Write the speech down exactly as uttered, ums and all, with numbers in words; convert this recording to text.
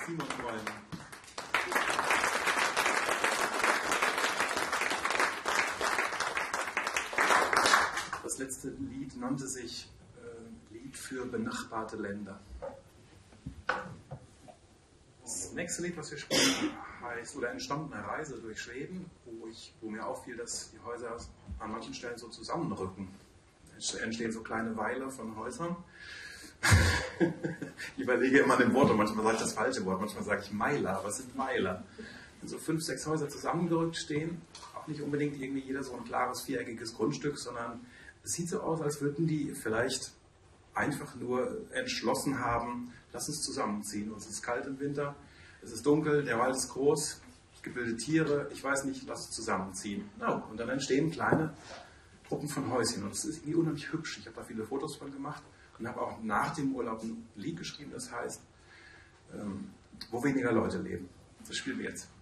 Simon freuen. Das letzte Lied nannte sich äh, Lied für benachbarte Länder. Das nächste Lied, was wir spielen, heißt oder entstand eine Reise durch Schweden, wo, ich, wo mir auffiel, dass die Häuser an manchen Stellen so zusammenrücken. Es entstehen so kleine Weiler von Häusern. Ich überlege immer an dem Wort und manchmal sage ich das falsche Wort, manchmal sage ich Meiler, aber es sind Weiler. Wenn so fünf, sechs Häuser zusammengerückt stehen, auch nicht unbedingt irgendwie jeder so ein klares viereckiges Grundstück, sondern es sieht so aus, als würden die vielleicht einfach nur entschlossen haben, lass uns zusammenziehen. Uns ist kalt im Winter, es ist dunkel, der Wald ist groß, es gibt wilde Tiere, ich weiß nicht, lass uns zusammenziehen. No. Und dann entstehen kleine Gruppen von Häuschen und es ist irgendwie unheimlich hübsch. Ich habe da viele Fotos von gemacht und habe auch nach dem Urlaub ein Lied geschrieben, das heißt, ähm, wo weniger Leute leben. Das spielen wir jetzt.